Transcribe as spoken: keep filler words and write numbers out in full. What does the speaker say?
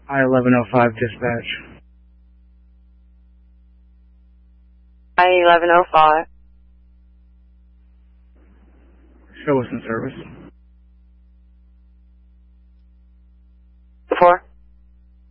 I eleven oh five dispatch. I eleven oh five. Show us in service. Four.